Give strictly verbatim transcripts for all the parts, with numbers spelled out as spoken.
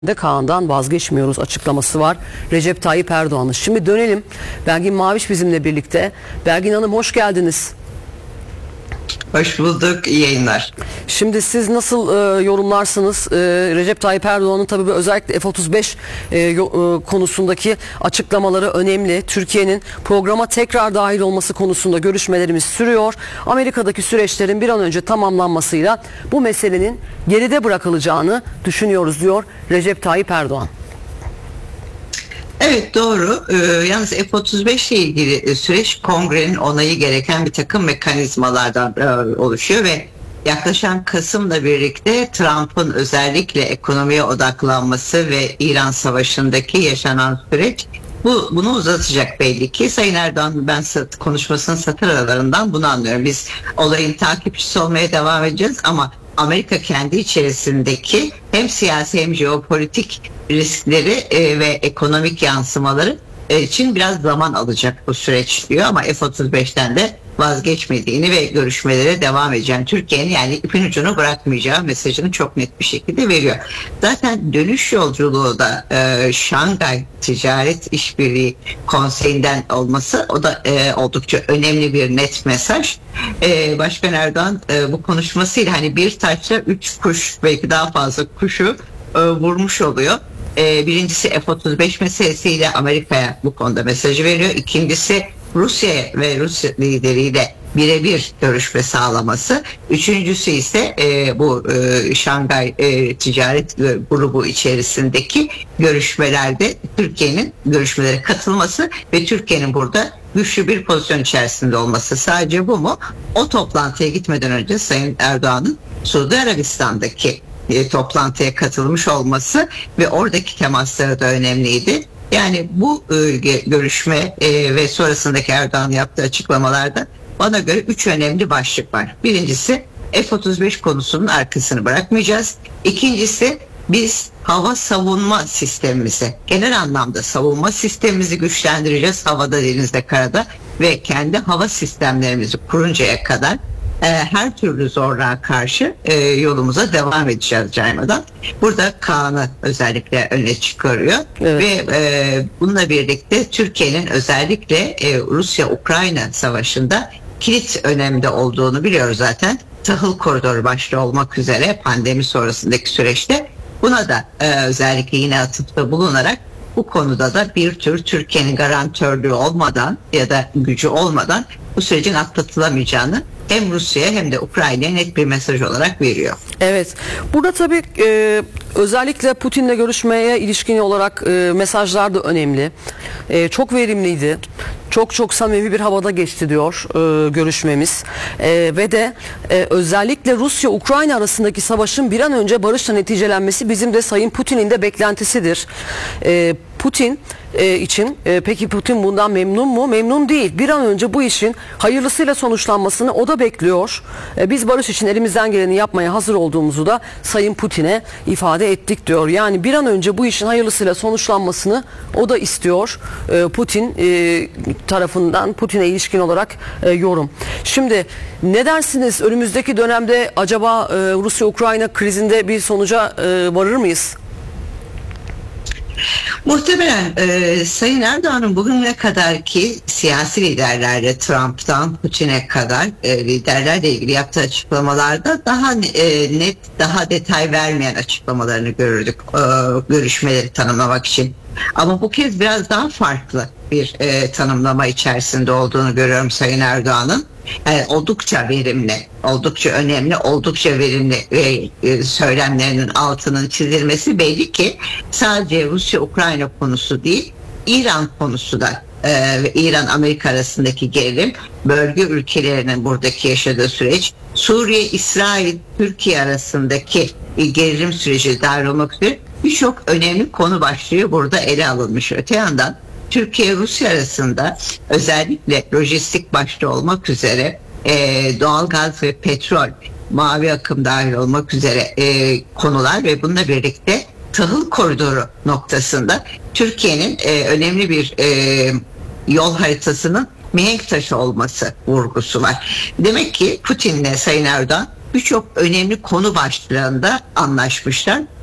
de Kaan'dan vazgeçmiyoruz açıklaması var Recep Tayyip Erdoğan'ın. Şimdi dönelim. Belgin Maviş bizimle birlikte. Belgin Hanım hoş geldiniz. Hoş bulduk. İyi yayınlar. Şimdi siz nasıl e, yorumlarsınız? E, Recep Tayyip Erdoğan'ın tabii özellikle F otuz beş e, yo, e, konusundaki açıklamaları önemli. Türkiye'nin programa tekrar dahil olması konusunda görüşmelerimiz sürüyor. Amerika'daki süreçlerin bir an önce tamamlanmasıyla bu meselenin geride bırakılacağını düşünüyoruz diyor Recep Tayyip Erdoğan. Evet, doğru. Ee, yalnız F otuz beş ile ilgili süreç kongrenin onayı gereken bir takım mekanizmalardan e, oluşuyor ve yaklaşan Kasım'la birlikte Trump'ın özellikle ekonomiye odaklanması ve İran Savaşı'ndaki yaşanan süreç bu bunu uzatacak belli ki. Sayın Erdoğan, ben sat, konuşmasının satır aralarından bunu anlıyorum. Biz olayın takipçisi olmaya devam edeceğiz ama Amerika kendi içerisindeki hem siyasi hem jeopolitik riskleri e, ve ekonomik yansımaları e, için biraz zaman alacak bu süreç diyor ama F otuz beşten de vazgeçmediğini ve görüşmelere devam edeceğini, Türkiye'nin yani ipin ucunu bırakmayacağı mesajını çok net bir şekilde veriyor. Zaten dönüş yolculuğu da e, Şangay Ticaret İşbirliği Konseyi'nden olması o da e, oldukça önemli bir net mesaj. E, Başkan Erdoğan e, bu konuşmasıyla hani bir taşla üç kuş, belki daha fazla kuşu e, vurmuş oluyor. E, birincisi F otuz beş meselesiyle Amerika'ya bu konuda mesajı veriyor. İkincisi Rusya ve Rusya lideriyle birebir görüşme sağlaması. Üçüncüsü ise e, bu e, Şangay e, Ticaret Grubu içerisindeki görüşmelerde Türkiye'nin görüşmelere katılması ve Türkiye'nin burada güçlü bir pozisyon içerisinde olması. Sadece bu mu? O toplantıya gitmeden önce Sayın Erdoğan'ın Suudi Arabistan'daki e, toplantıya katılmış olması ve oradaki temasları da önemliydi. Yani bu e, görüşme e, ve sonrasındaki Erdoğan yaptığı açıklamalarda bana göre üç önemli başlık var. Birincisi, F otuz beş konusunun arkasını bırakmayacağız. İkincisi, biz hava savunma sistemimizi, genel anlamda savunma sistemimizi güçlendireceğiz havada, denizde, karada ve kendi hava sistemlerimizi kuruncaya kadar e, her türlü zorluğa karşı e, yolumuza devam edeceğiz caymadan. Burada Kaan'ı özellikle öne çıkarıyor. Evet. Ve e, bununla birlikte Türkiye'nin özellikle e, Rusya-Ukrayna savaşında kilit önemde olduğunu biliyoruz zaten. Tahıl koridoru başta olmak üzere pandemi sonrasındaki süreçte buna da e, özellikle yine atıfta bulunarak bu konuda da bir tür Türkiye'nin garantörlüğü olmadan ya da gücü olmadan bu sürecin atlatılamayacağını hem Rusya'ya hem de Ukrayna'ya net bir mesaj olarak veriyor. Evet. Burada tabii e, özellikle Putin'le görüşmeye ilişkin olarak e, mesajlar da önemli. E, çok verimliydi. Çok çok samimi bir havada geçti diyor e, görüşmemiz. E, ve de e, özellikle Rusya-Ukrayna arasındaki savaşın bir an önce barışla neticelenmesi bizim de Sayın Putin'in de beklentisidir. E, Putin e, için e, peki Putin bundan memnun mu? Memnun değil. Bir an önce bu işin hayırlısıyla sonuçlanmasını o da bekliyor. E, biz barış için elimizden geleni yapmaya hazır olduğumuzu da Sayın Putin'e ifade ettik diyor. Yani bir an önce bu işin hayırlısıyla sonuçlanmasını o da istiyor. E, Putin e, tarafından Putin'e ilişkin olarak e, yorum. Şimdi ne dersiniz? Önümüzdeki dönemde acaba e, Rusya-Ukrayna krizinde bir sonuca e, varır mıyız? Muhtemelen e, Sayın Erdoğan'ın bugüne kadar ki siyasi liderlerle Trump'tan Putin'e kadar e, liderlerle ilgili yaptığı açıklamalarda daha e, net, daha detay vermeyen açıklamalarını görürdük e, görüşmeleri tanımlamak için. Ama bu kez biraz daha farklı bir e, tanımlama içerisinde olduğunu görüyorum Sayın Erdoğan'ın. Yani oldukça verimli, oldukça önemli, oldukça verimli e, e, söylemlerinin altının çizilmesi belli ki sadece Rusya-Ukrayna konusu değil, İran konusu da e, ve İran-Amerika arasındaki gerilim, bölge ülkelerinin buradaki yaşadığı süreç, Suriye-İsrail-Türkiye arasındaki gerilim süreci dahil olmak üzere birçok önemli konu başlığı burada ele alınmış. Öte yandan Türkiye-Rusya arasında özellikle lojistik başta olmak üzere e, doğalgaz ve petrol, mavi akım dahil olmak üzere e, konular ve bununla birlikte tahıl koridoru noktasında Türkiye'nin e, önemli bir e, yol haritasının mihenk taşı olması vurgusu var. Demek ki Putin'le Sayın Erdoğan birçok önemli konu başlığında anlaşmışlar.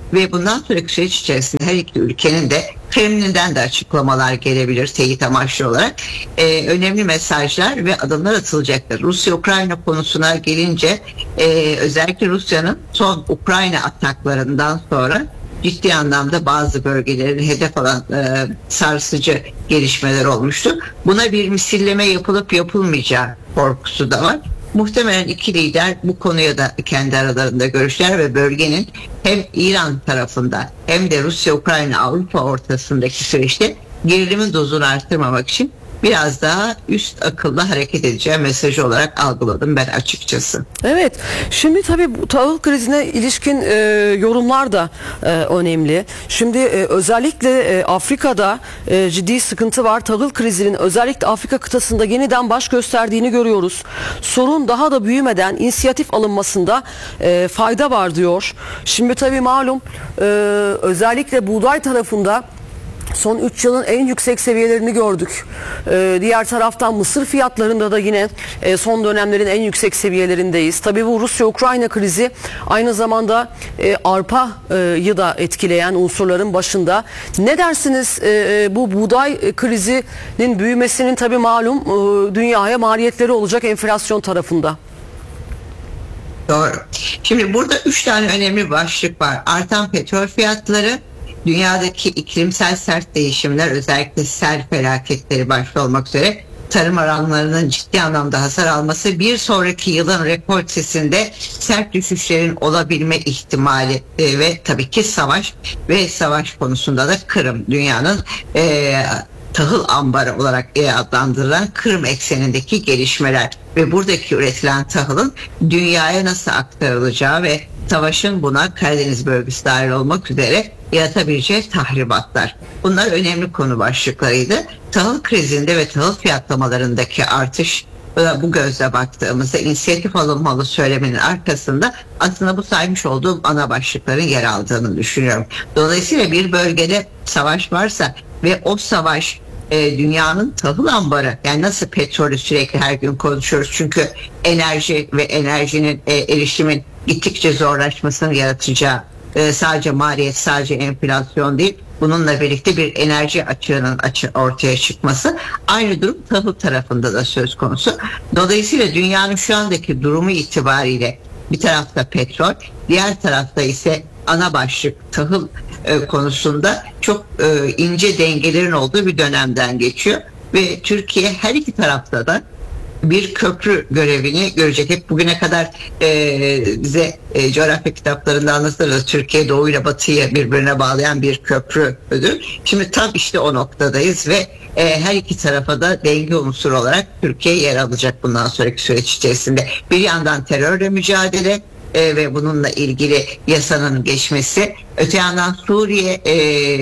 ve bundan sonraki süreç içerisinde her iki ülkenin de Kremlin'den de açıklamalar gelebilir teyit amaçlı olarak. Ee, önemli mesajlar ve adımlar atılacaktır. Rusya-Ukrayna konusuna gelince e, özellikle Rusya'nın son Ukrayna ataklarından sonra ciddi anlamda bazı bölgelerin hedef alan e, sarsıcı gelişmeler olmuştu. Buna bir misilleme yapılıp yapılmayacağı korkusu da var. Muhtemelen iki lider bu konuya da kendi aralarında görüşler ve bölgenin hem İran tarafında hem de Rusya-Ukrayna-Avrupa ortasındaki süreçte gerilimin dozunu arttırmamak için biraz daha üst akılla hareket edeceği mesajı olarak algıladım ben açıkçası. Evet. Şimdi tabii bu tahıl krizine ilişkin e, yorumlar da e, önemli. Şimdi e, özellikle e, Afrika'da e, ciddi sıkıntı var. Tahıl krizinin özellikle Afrika kıtasında yeniden baş gösterdiğini görüyoruz. Sorun daha da büyümeden inisiyatif alınmasında e, fayda var diyor. Şimdi tabii malum e, özellikle buğday tarafında son üç yılın en yüksek seviyelerini gördük. Ee, diğer taraftan mısır fiyatlarında da yine e, son dönemlerin en yüksek seviyelerindeyiz. Tabii bu Rusya-Ukrayna krizi aynı zamanda e, arpayı da etkileyen unsurların başında. Ne dersiniz e, bu buğday krizinin büyümesinin tabii malum e, dünyaya maliyetleri olacak enflasyon tarafında? Doğru. Şimdi burada üç tane önemli başlık var. Artan petrol fiyatları, dünyadaki iklimsel sert değişimler, özellikle sel felaketleri başta olmak üzere tarım alanlarının ciddi anlamda hasar alması, bir sonraki yılın rekoltesinde sert düşüşlerin olabilme ihtimali e, ve tabii ki savaş ve savaş konusunda da Kırım, dünyanın e, tahıl ambarı olarak e, adlandırılan Kırım eksenindeki gelişmeler ve buradaki üretilen tahılın dünyaya nasıl aktarılacağı ve savaşın buna Karadeniz bölgesi dahil olmak üzere yaratabileceği tahribatlar. Bunlar önemli konu başlıklarıydı. Tahıl krizinde ve tahıl fiyatlamalarındaki artış, bu gözle baktığımızda inisiyatif alınmalı söylemenin arkasında aslında bu saymış olduğum ana başlıkların yer aldığını düşünüyorum. Dolayısıyla bir bölgede savaş varsa ve o savaş e, dünyanın tahıl ambarı, yani nasıl petrolü sürekli her gün konuşuyoruz çünkü enerji ve enerjinin e, erişimin gittikçe zorlaşmasını yaratacağı e, sadece maliyet, sadece enflasyon değil, bununla birlikte bir enerji açığının açı ortaya çıkması, aynı durum tahıl tarafında da söz konusu. Dolayısıyla dünyanın şu andaki durumu itibariyle bir tarafta petrol, diğer tarafta ise ana başlık tahıl e, konusunda çok e, ince dengelerin olduğu bir dönemden geçiyor ve Türkiye her iki tarafta da bir köprü görevini görecek. Hep bugüne kadar e, bize e, coğrafya kitaplarında anlatılır. Türkiye Doğu ile Batı'yı birbirine bağlayan bir köprüdür. Şimdi tam işte o noktadayız ve e, her iki tarafa da denge unsuru olarak Türkiye yer alacak bundan sonraki süreç içerisinde. Bir yandan terörle mücadele e, ve bununla ilgili yasanın geçmesi. Öte yandan Suriye, e,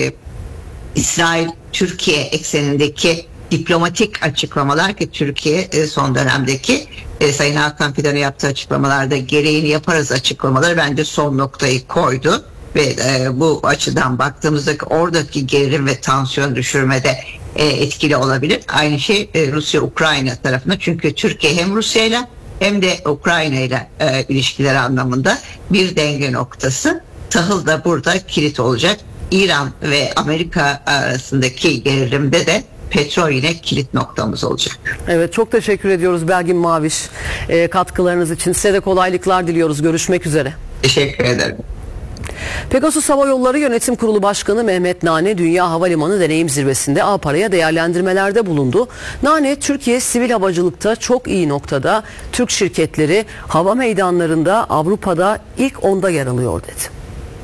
İsrail, Türkiye eksenindeki diplomatik açıklamalar ki Türkiye son dönemdeki e, Sayın Hakan Fidan'ın yaptığı açıklamalarda gereğini yaparız açıklamaları bence son noktayı koydu ve e, bu açıdan baktığımızda oradaki gerilim ve tansiyon düşürmede e, etkili olabilir. Aynı şey e, Rusya-Ukrayna tarafında, çünkü Türkiye hem Rusya'yla hem de Ukrayna'yla e, ilişkileri anlamında bir denge noktası. Tahıl da burada kilit olacak. İran ve Amerika arasındaki gerilimde de petrol yine kilit noktamız olacak. Evet, çok teşekkür ediyoruz Belgin Maviş e, katkılarınız için. Size de kolaylıklar diliyoruz. Görüşmek üzere. Teşekkür ederim. Pegasus Hava Yolları Yönetim Kurulu Başkanı Mehmet Nane, Dünya Havalimanı Deneyim Zirvesi'nde A-Para'ya değerlendirmelerde bulundu. Nane, Türkiye sivil havacılıkta çok iyi noktada, Türk şirketleri hava meydanlarında Avrupa'da ilk onda yer alıyor dedi.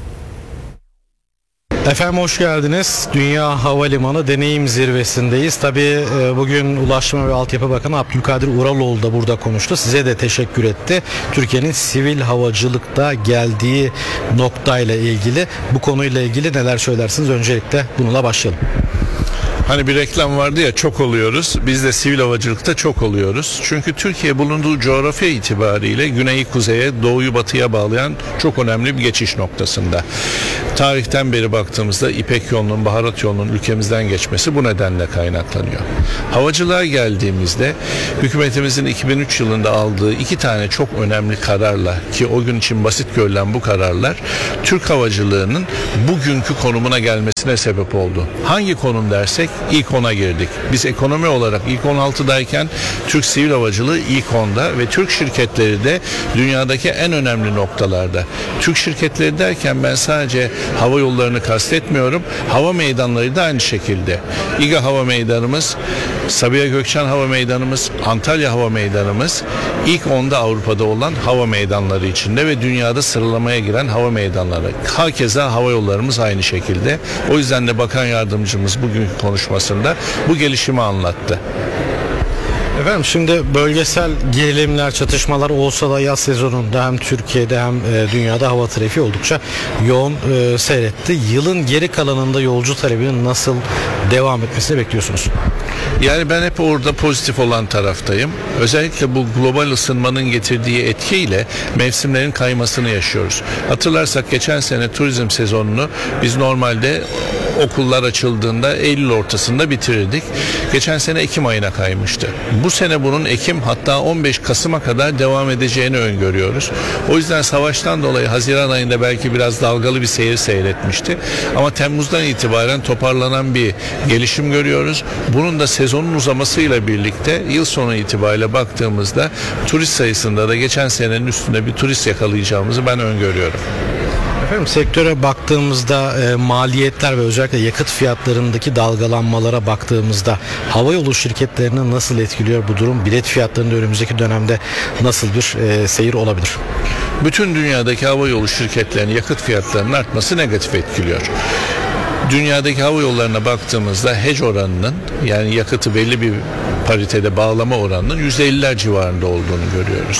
Efendim hoş geldiniz. Dünya Havalimanı Deneyim Zirvesi'ndeyiz. Tabii bugün Ulaştırma ve Altyapı Bakanı Abdülkadir Uraloğlu da burada konuştu. Size de teşekkür etti. Türkiye'nin sivil havacılıkta geldiği noktayla ilgili, bu konuyla ilgili neler söylersiniz? Öncelikle bununla başlayalım. Hani bir reklam vardı ya, çok oluyoruz. Biz de sivil havacılıkta çok oluyoruz. Çünkü Türkiye bulunduğu coğrafya itibariyle güneyi kuzeye, doğuyu batıya bağlayan çok önemli bir geçiş noktasında. Tarihten beri baktığımızda İpek yolunun, baharat yolunun ülkemizden geçmesi bu nedenle kaynaklanıyor. Havacılığa geldiğimizde hükümetimizin iki bin üç yılında aldığı iki tane çok önemli kararla, ki o gün için basit görülen bu kararlar Türk havacılığının bugünkü konumuna gelmesine sebep oldu. Hangi konum dersek ilk ona girdik. Biz ekonomi olarak ilk on altıdayken Türk sivil havacılığı ilk onda ve Türk şirketleri de dünyadaki en önemli noktalarda. Türk şirketleri derken ben sadece hava yollarını kastetmiyorum. Hava meydanları da aynı şekilde. İGA Hava Meydanımız, Sabiha Gökçen Hava Meydanımız, Antalya Hava Meydanımız ilk onda Avrupa'da olan hava meydanları içinde ve dünyada sıralamaya giren hava meydanları. Hakeza hava yollarımız aynı şekilde. O yüzden de Bakan Yardımcımız bugünkü konuşmasında bu gelişimi anlattı. Efendim şimdi bölgesel gerilimler, çatışmalar olsa da yaz sezonunda hem Türkiye'de hem e, dünyada hava trafiği oldukça yoğun e, seyretti. Yılın geri kalanında yolcu talebinin nasıl devam etmesini bekliyorsunuz? Yani ben hep orada pozitif olan taraftayım. Özellikle bu global ısınmanın getirdiği etkiyle mevsimlerin kaymasını yaşıyoruz. Hatırlarsak geçen sene turizm sezonunu biz normalde okullar açıldığında Eylül ortasında bitirirdik. Geçen sene Ekim ayına kaymıştı. Bu sene bunun Ekim, hatta on beş Kasım'a kadar devam edeceğini öngörüyoruz. O yüzden savaştan dolayı Haziran ayında belki biraz dalgalı bir seyir seyretmişti. Ama Temmuz'dan itibaren toparlanan bir gelişim görüyoruz. Bunun da sezonun uzamasıyla birlikte yıl sonu itibariyle baktığımızda turist sayısında da geçen senenin üstünde bir turist yakalayacağımızı ben öngörüyorum. Efendim sektöre baktığımızda e, maliyetler ve özellikle yakıt fiyatlarındaki dalgalanmalara baktığımızda havayolu şirketlerini nasıl etkiliyor bu durum? Bilet fiyatlarında önümüzdeki dönemde nasıl bir e, seyir olabilir? Bütün dünyadaki havayolu şirketlerinin yakıt fiyatlarının artması negatif etkiliyor. Dünyadaki hava yollarına baktığımızda hedge oranının, yani yakıtı belli bir paritede bağlama oranının yüzde elliler civarında olduğunu görüyoruz.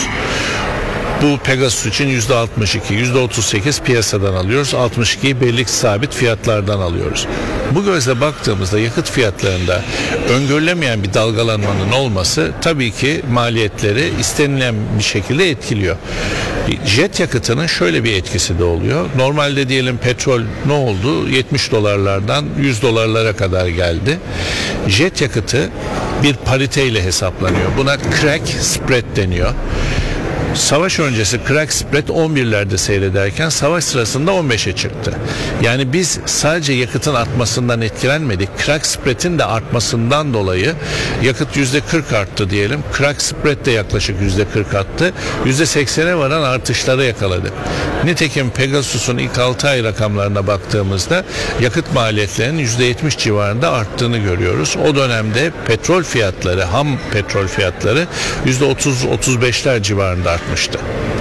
Bu Pegasus için yüzde altmış iki, yüzde otuz sekiz piyasadan alıyoruz. altmış ikiyi belli sabit fiyatlardan alıyoruz. Bu gözle baktığımızda yakıt fiyatlarında öngörülemeyen bir dalgalanmanın olması tabii ki maliyetleri istenilen bir şekilde etkiliyor. Jet yakıtının şöyle bir etkisi de oluyor. Normalde diyelim petrol ne oldu? yetmiş dolarlardan yüz dolarlara kadar geldi. Jet yakıtı bir pariteyle hesaplanıyor. Buna crack spread deniyor. Savaş öncesi crack spread on birlerde seyrederken savaş sırasında on beşe çıktı. Yani biz sadece yakıtın artmasından etkilenmedik. Crack spread'in de artmasından dolayı yakıt yüzde kırk arttı diyelim. Crack spread de yaklaşık yüzde kırk arttı. yüzde seksene varan artışları yakaladık. Nitekim Pegasus'un ilk altı ay rakamlarına baktığımızda yakıt maliyetlerinin yüzde yetmiş civarında arttığını görüyoruz. O dönemde petrol fiyatları, ham petrol fiyatları yüzde otuz otuz beşler civarında artmıştı.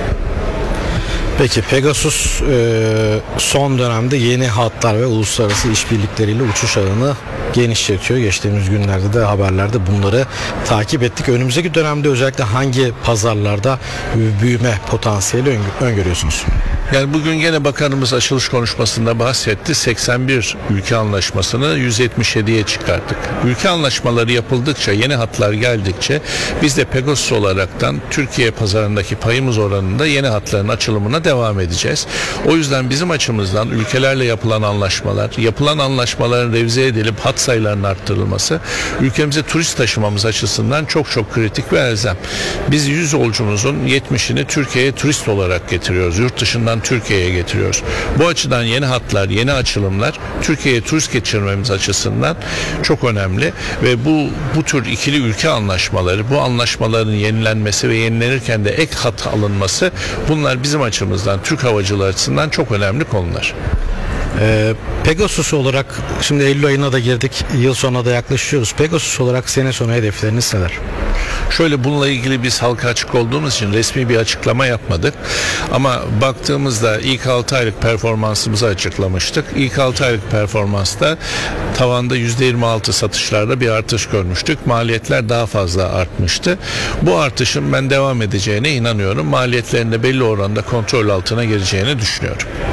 Peki Pegasus e, son dönemde yeni hatlar ve uluslararası işbirlikleriyle uçuş ağını genişletiyor. Geçtiğimiz günlerde de haberlerde bunları takip ettik. Önümüzdeki dönemde özellikle hangi pazarlarda büyüme potansiyeli öngö- öngörüyorsunuz? Yani bugün gene bakanımız açılış konuşmasında bahsetti. seksen bir ülke anlaşmasını yüz yetmiş yediye çıkarttık. Ülke anlaşmaları yapıldıkça, yeni hatlar geldikçe biz de Pegasus olaraktan Türkiye pazarındaki payımız oranında yeni hatların açılımına devam edeceğiz. O yüzden bizim açımızdan ülkelerle yapılan anlaşmalar, yapılan anlaşmaların revize edilip hat sayılarının arttırılması ülkemize turist taşımamız açısından çok çok kritik ve elzem. Biz yüz yolcumuzun yetmişini Türkiye'ye turist olarak getiriyoruz. Yurt dışından Türkiye'ye getiriyoruz. Bu açıdan yeni hatlar, yeni açılımlar Türkiye'ye turist geçirmemiz açısından çok önemli ve bu bu tür ikili ülke anlaşmaları, bu anlaşmaların yenilenmesi ve yenilenirken de ek hat alınması, bunlar bizim açımızdan, Türk havacılığı açısından çok önemli konular. Ee, Pegasus olarak şimdi Eylül ayına da girdik, yıl sonuna da yaklaşıyoruz. Pegasus olarak sene sonu hedefleriniz neler? Şöyle, bununla ilgili biz halka açık olduğumuz için resmi bir açıklama yapmadık. Ama baktığımızda ilk altı aylık performansımızı açıklamıştık. İlk altı aylık performansta tavanda yüzde yirmi altı satışlarda bir artış görmüştük. Maliyetler daha fazla artmıştı. Bu artışın ben devam edeceğine inanıyorum. Maliyetlerin de belli oranda kontrol altına gireceğini düşünüyorum.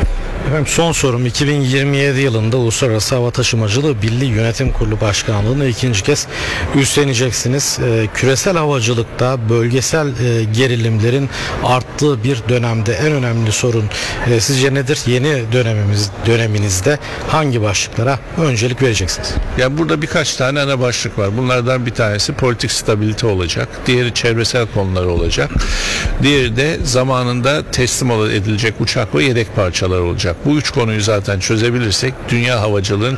Efendim son sorum, iki bin yirmi yedi yılında Uluslararası Hava Taşımacılığı Birliği Yönetim Kurulu Başkanlığı'nı ikinci kez üstleneceksiniz. Ee, küresel havacılıkta bölgesel e, gerilimlerin arttığı bir dönemde en önemli sorun e, sizce nedir? Yeni dönemimiz döneminizde hangi başlıklara öncelik vereceksiniz? Ya burada birkaç tane ana başlık var. Bunlardan bir tanesi politik stabilite olacak. Diğeri çevresel konular olacak. Diğeri de zamanında teslim edilecek uçak ve yedek parçalar olacak. Bu üç konuyu zaten çözebilirsek dünya havacılığın